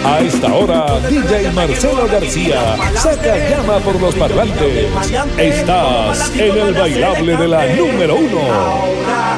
A esta hora, DJ Marcelo García saca llama por los parlantes. Estás en el bailable de la número 1.